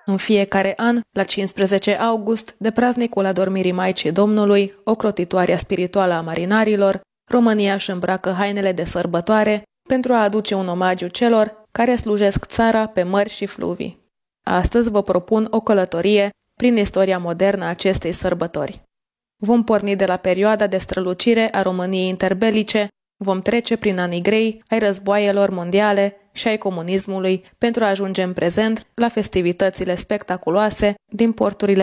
În fiecare an, la 15 august, de praznicul adormirii Maicii Domnului, ocrotitoarea spirituală a marinarilor, România își îmbracă hainele de sărbătoare pentru a aduce un omagiu celor care slujesc țara pe mări și fluvii. Astăzi vă propun o călătorie prin istoria modernă a acestei sărbători. Vom porni de la perioada de strălucire a României interbelice, vom trece prin anii grei ai războaielor mondiale și ai comunismului pentru a ajunge în prezent la festivitățile spectaculoase din porturile